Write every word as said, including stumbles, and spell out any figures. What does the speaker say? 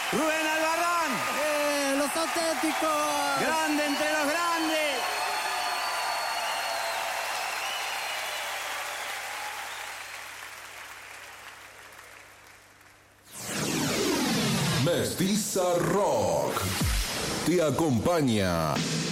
Rubén Albarrán. ¡Eh, los auténticos! Grande entre los grandes. Mestiza Rock te acompaña